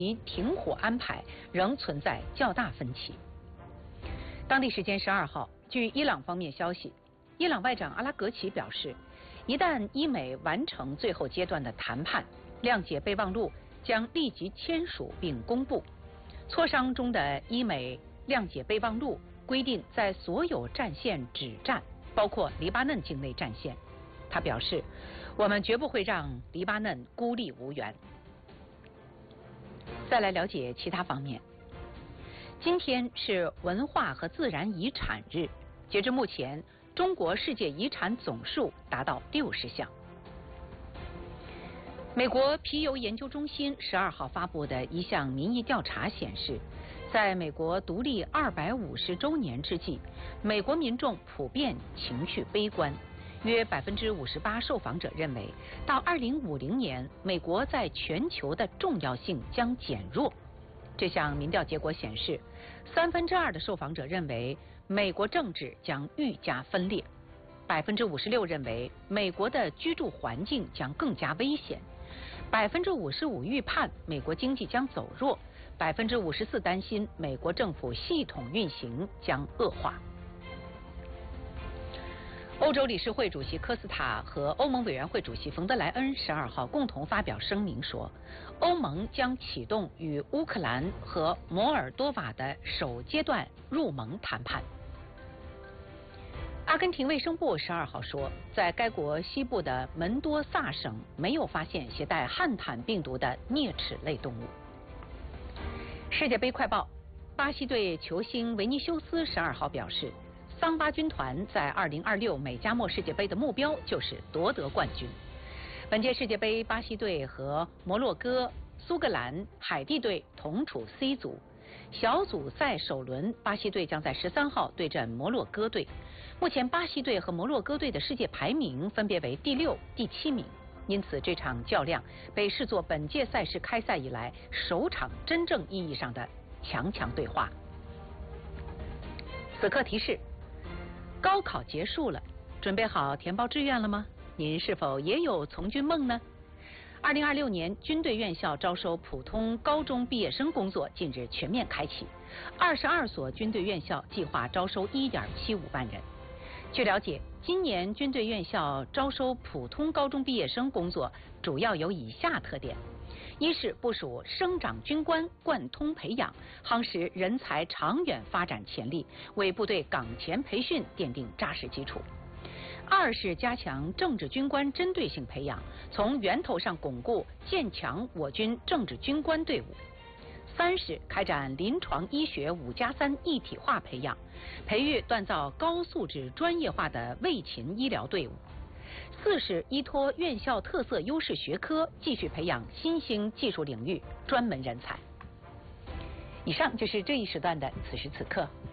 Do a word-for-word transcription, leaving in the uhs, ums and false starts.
其停火安排仍存在较大分歧。当地时间十二号，据伊朗方面消息，伊朗外长阿拉格齐表示，一旦伊美完成最后阶段的谈判，谅解备忘录将立即签署并公布。磋商中的伊美谅解备忘录规定在所有战线止战，包括黎巴嫩境内战线。他表示，我们绝不会让黎巴嫩孤立无援。再来了解其他方面。今天是文化和自然遗产日，截至目前，中国世界遗产总数达到六十项。美国皮尤研究中心十二号发布的一项民意调查显示，在美国独立二百五十周年之际，美国民众普遍情绪悲观。约百分之五十八受访者认为，到二零五零年，美国在全球的重要性将减弱。这项民调结果显示，三分之二的受访者认为美国政治将愈加分裂，百分之五十六认为美国的居住环境将更加危险，百分之五十五预判美国经济将走弱，百分之五十四担心美国政府系统运行将恶化。欧洲理事会主席科斯塔和欧盟委员会主席冯德莱恩十二号共同发表声明说，欧盟将启动与乌克兰和摩尔多瓦的首阶段入盟谈判。阿根廷卫生部十二号说，在该国西部的门多萨省没有发现携带汉坦病毒的啮齿类动物。世界杯快报，巴西队球星维尼修斯十二号表示，桑巴军团在二零二六美加墨世界杯的目标就是夺得冠军。本届世界杯，巴西队和摩洛哥、苏格兰、海地队同处 C 组。小组赛首轮，巴西队将在十三号对阵摩洛哥队。目前，巴西队和摩洛哥队的世界排名分别为第六、第七名，因此这场较量被视作本届赛事开赛以来首场真正意义上的强强对话。此刻提示：高考结束了，准备好填报志愿了吗？您是否也有从军梦呢？二零二六年军队院校招收普通高中毕业生工作近日全面开启，二十二所军队院校计划招收一点七五万人。据了解，今年军队院校招收普通高中毕业生工作主要有以下特点：一是部署生长军官，贯通培养，夯实人才长远发展潜力，为部队岗前培训奠定扎实基础；二是加强政治军官针对性培养，从源头上巩固建强我军政治军官队伍；三是开展临床医学五加三一体化培养，培育锻造高素质专业化的卫勤医疗队伍；四是依托院校特色优势学科，继续培养新兴技术领域专门人才。以上就是这一时段的此时此刻。